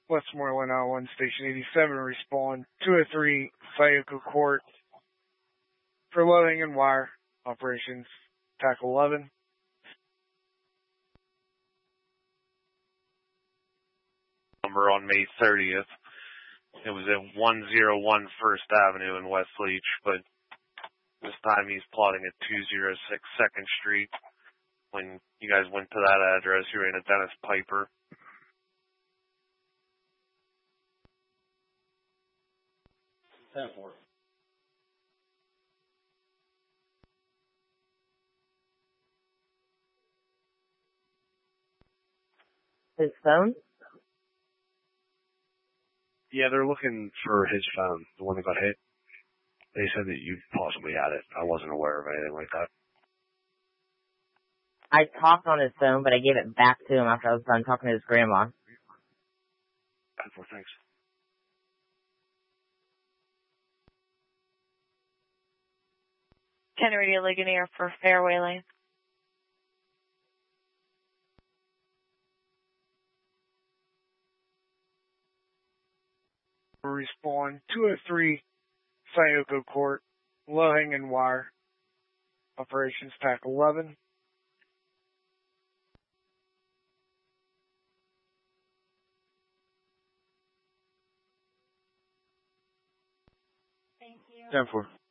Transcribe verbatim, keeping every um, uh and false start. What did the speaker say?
Westmoreland Island, Station eighty-seven, respond two oh three Sayuko Court for loading and wire operations, T A C eleven. Number on May thirtieth. It was at one oh one First Avenue in West Leach, but this time he's plotting at two oh six Second Street. When you guys went to that address, you ran a Dennis Piper. ten four. His phone? Yeah, they're looking for his phone, the one that got hit. They said that you possibly had it. I wasn't aware of anything like that. I talked on his phone, but I gave it back to him after I was done talking to his grandma. ten four, thanks. Kennedy Ligonier for Fairway Lane. Respond two oh three Sayuko Court, low hanging wire operations, T A C eleven. Thank you. ten four.